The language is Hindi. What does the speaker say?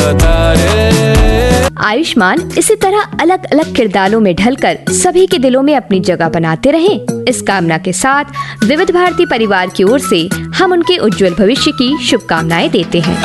आयुष्मान इसी तरह अलग अलग किरदारों में ढलकर सभी के दिलों में अपनी जगह बनाते रहें। इस कामना के साथ विविध भारती परिवार की ओर से हम उनके उज्जवल भविष्य की शुभकामनाएं देते हैं।